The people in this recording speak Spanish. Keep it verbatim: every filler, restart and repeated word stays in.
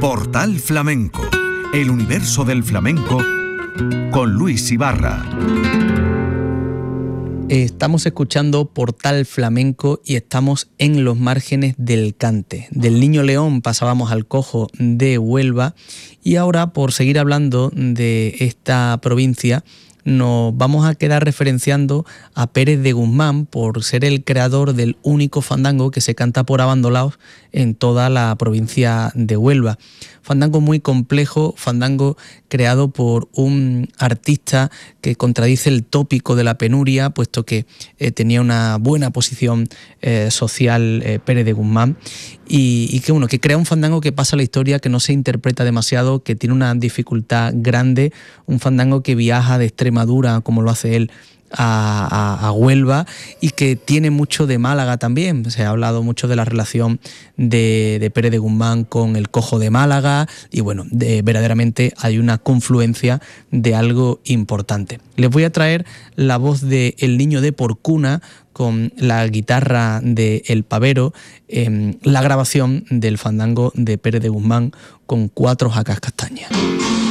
Portal Flamenco, el universo del flamenco con Luis Ibarra. Estamos escuchando Portal Flamenco y estamos en los márgenes del Cante. Del Niño León pasábamos al Cojo de Huelva y ahora, por seguir hablando de esta provincia, nos vamos a quedar referenciando a Pérez de Guzmán por ser el creador del único fandango que se canta por abandonaos en toda la provincia de Huelva. Fandango muy complejo, fandango creado por un artista que contradice el tópico de la penuria, puesto que eh, tenía una buena posición eh, social eh, Pérez de Guzmán, y, y que, bueno, que crea un fandango que pasa la historia, que no se interpreta demasiado, que tiene una dificultad grande, un fandango que viaja de Extremadura, como lo hace él, A, a, a Huelva, y que tiene mucho de Málaga también. Se ha hablado mucho de la relación de, de Pérez de Guzmán con el Cojo de Málaga y bueno, de, verdaderamente hay una confluencia de algo importante. Les voy a traer la voz de El Niño de Porcuna con la guitarra de El Pavero, en la grabación del fandango de Pérez de Guzmán con cuatro jacas castañas.